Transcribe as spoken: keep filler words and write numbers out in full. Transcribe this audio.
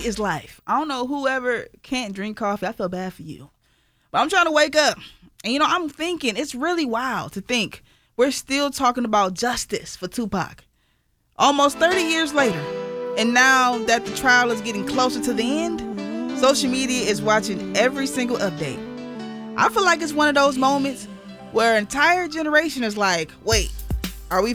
is life. I don't know whoever can't drink coffee. I feel bad for you. But I'm trying to wake up. And, you know, I'm thinking it's really wild to think we're still talking about justice for Tupac. Almost thirty years later. And now that the trial is getting closer to the end, social media is watching every single update. I feel like it's one of those moments where an entire generation is like, wait,